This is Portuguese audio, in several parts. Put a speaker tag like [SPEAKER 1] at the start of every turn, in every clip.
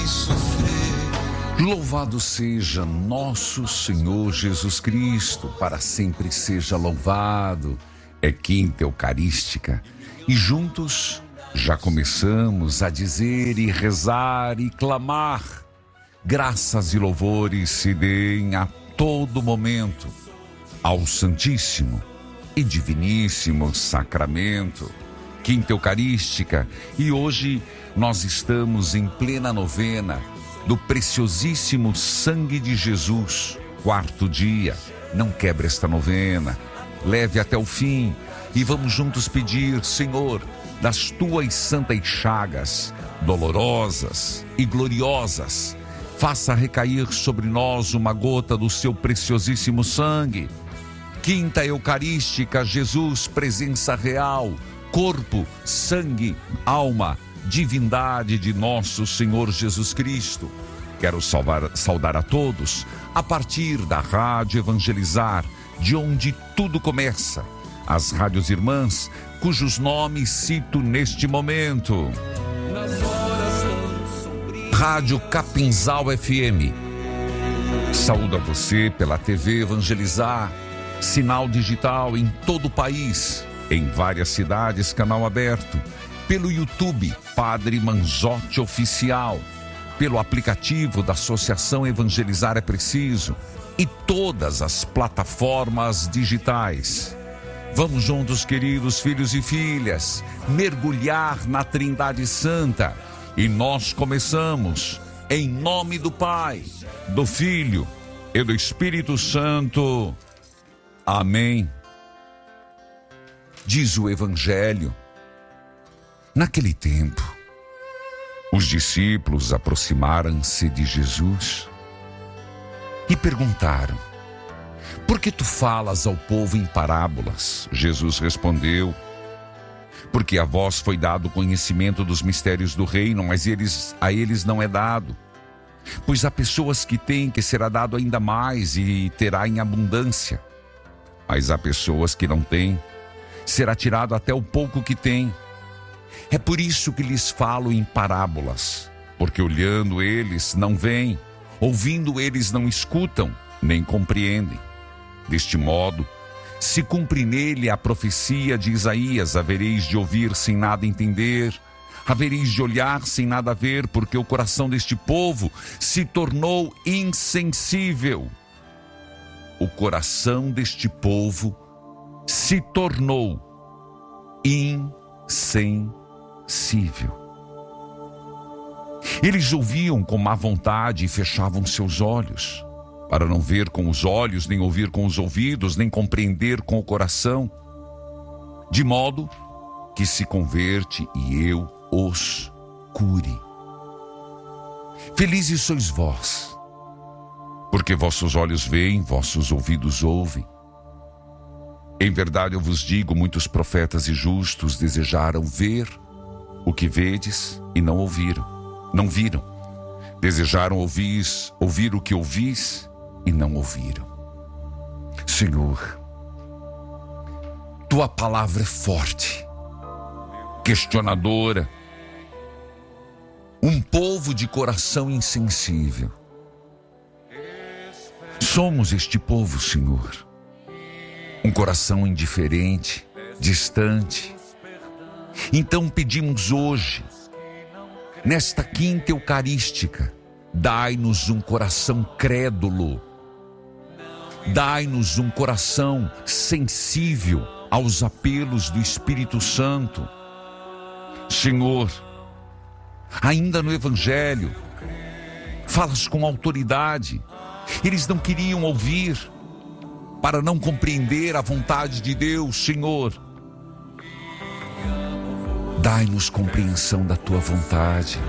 [SPEAKER 1] Louvado seja nosso Senhor Jesus Cristo, para sempre seja louvado. É quinta eucarística e juntos já começamos a dizer e rezar e clamar. Graças e louvores se deem a todo momento ao Santíssimo e Diviníssimo Sacramento. Quinta eucarística, e hoje nós estamos em plena novena do preciosíssimo sangue de Jesus, quarto dia. Não quebre esta novena, leve até o fim e vamos juntos pedir: Senhor, das tuas santas chagas, dolorosas e gloriosas, faça recair sobre nós uma gota do seu preciosíssimo sangue. Quinta eucarística, Jesus, presença real, corpo, sangue, alma, divindade de nosso Senhor Jesus Cristo. Quero saudar a todos a partir da Rádio Evangelizar, de onde tudo começa, as rádios irmãs, cujos nomes cito neste momento. Rádio Capinzal FM. Saúdo a você pela TV Evangelizar, sinal digital em todo o país, em várias cidades, canal aberto, pelo YouTube Padre Manzotti Oficial, pelo aplicativo da Associação Evangelizar é Preciso e todas as plataformas digitais. Vamos juntos, queridos filhos e filhas, mergulhar na Trindade Santa, e nós começamos em nome do Pai, do Filho e do Espírito Santo. Amém. Diz o Evangelho: naquele tempo, os discípulos aproximaram-se de Jesus e perguntaram: por que tu falas ao povo em parábolas? Jesus respondeu: porque a vós foi dado o conhecimento dos mistérios do reino, mas a eles não é dado. Pois há pessoas que têm, que será dado ainda mais e terá em abundância. Mas há pessoas que não têm, será tirado até o pouco que têm. É por isso que lhes falo em parábolas, porque olhando eles não veem, ouvindo eles não escutam, nem compreendem. Deste modo, se cumpre nele a profecia de Isaías: havereis de ouvir sem nada entender, havereis de olhar sem nada ver, porque o coração deste povo se tornou insensível. O coração deste povo se tornou insensível. Eles ouviam com má vontade e fechavam seus olhos, para não ver com os olhos, nem ouvir com os ouvidos, nem compreender com o coração, de modo que se converte e eu os cure. Felizes sois vós, porque vossos olhos veem, vossos ouvidos ouvem. Em verdade eu vos digo, muitos profetas e justos desejaram ver o que vedes e não viram. Desejaram ouvir o que ouvis e não ouviram. Senhor, tua palavra é forte, questionadora. Um povo de coração insensível. Somos este povo, Senhor. Um coração indiferente, distante. Então pedimos hoje, nesta quinta eucarística, dai-nos um coração crédulo. Dai-nos um coração sensível aos apelos do Espírito Santo. Senhor, ainda no Evangelho, falas com autoridade. Eles não queriam ouvir, para não compreender a vontade de Deus. Senhor, dai-nos compreensão da tua vontade.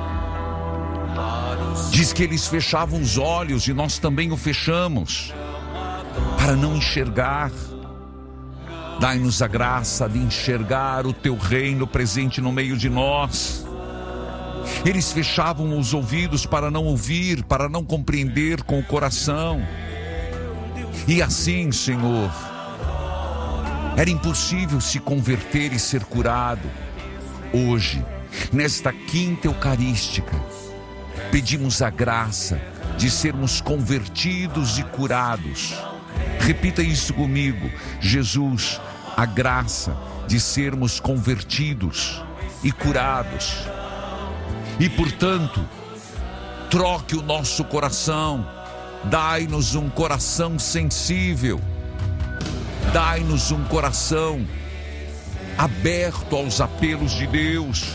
[SPEAKER 1] Diz que eles fechavam os olhos e nós também o fechamos, para não enxergar. Dai-nos a graça de enxergar o teu reino presente no meio de nós. Eles fechavam os ouvidos para não ouvir, para não compreender com o coração. E assim, Senhor, era impossível se converter e ser curado. Hoje, nesta quinta eucarística, pedimos a graça de sermos convertidos e curados. Repita isso comigo: Jesus, a graça de sermos convertidos e curados. E portanto, troque o nosso coração, dai-nos um coração sensível, dai-nos um coração aberto aos apelos de Deus.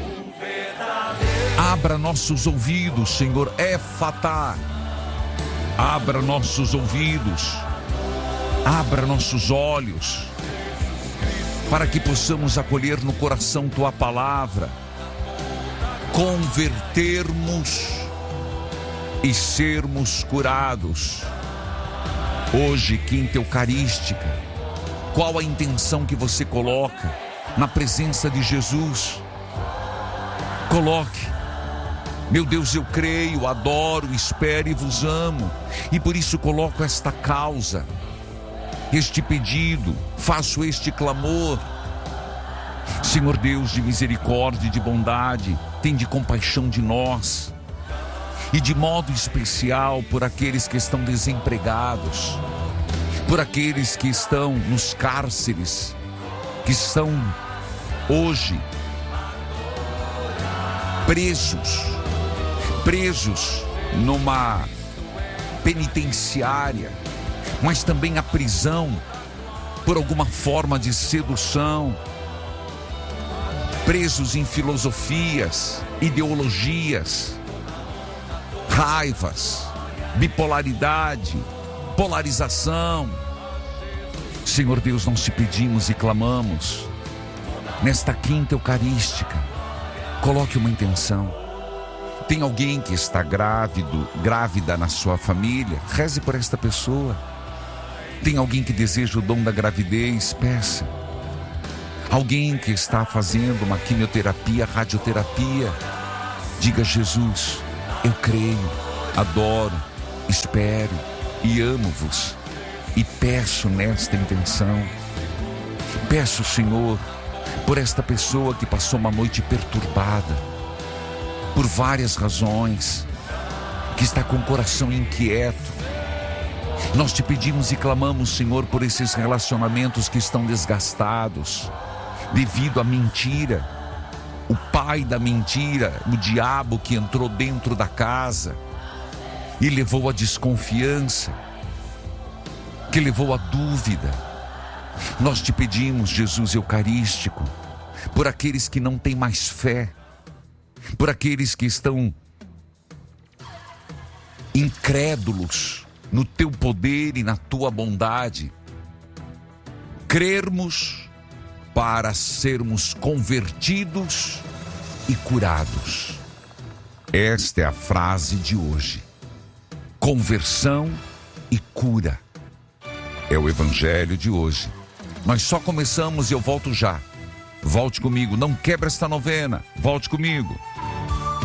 [SPEAKER 1] Abra nossos ouvidos, Senhor, Éfatá. Abra nossos ouvidos, abra nossos olhos, para que possamos acolher no coração Tua palavra, convertermos e sermos curados. Hoje, quinta eucarística, qual a intenção que você coloca na presença de Jesus? Coloque: meu Deus, eu creio, adoro, espero e vos amo, e por isso coloco esta causa, este pedido, faço este clamor. Senhor Deus de misericórdia e de bondade, tende compaixão de nós, e de modo especial por aqueles que estão desempregados, por aqueles que estão nos cárceres, que estão hoje presos numa penitenciária, mas também a prisão por alguma forma de sedução, presos em filosofias, ideologias, raivas, bipolaridade, polarização. Senhor Deus, nós te pedimos e clamamos, nesta quinta eucarística, coloque uma intenção. Tem alguém que está grávida na sua família? Reze por esta pessoa. Tem alguém que deseja o dom da gravidez? Peça. Alguém que está fazendo uma quimioterapia, radioterapia? Diga: Jesus, eu creio, adoro, espero e amo-vos, e peço nesta intenção. Peço, Senhor, por esta pessoa que passou uma noite perturbada, por várias razões, que está com o coração inquieto. Nós te pedimos e clamamos, Senhor, por esses relacionamentos que estão desgastados devido à mentira, o pai da mentira, o diabo que entrou dentro da casa e levou a desconfiança, que levou a dúvida. Nós te pedimos, Jesus eucarístico, por aqueles que não têm mais fé, por aqueles que estão incrédulos no teu poder e na tua bondade, crermos para sermos convertidos e curados. Esta é a frase de hoje: conversão e cura. É o evangelho de hoje. Nós só começamos e eu volto já. Volte comigo, não quebra esta novena, volte comigo.